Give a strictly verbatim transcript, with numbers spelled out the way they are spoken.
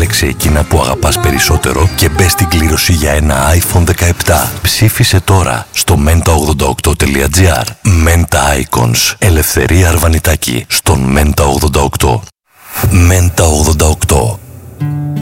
Διάλεξε εκείνα που αγαπάς περισσότερο και μπες στην κλήρωση για ένα άιφον δεκαεπτά. Ψήφισε τώρα στο μέντα ογδόντα οκτώ τελεία τζι άρ. Menta Icons. Ελευθερία Αρβανιτάκη στον Μέντα ογδόντα οκτώ. Μέντα ογδόντα οκτώ.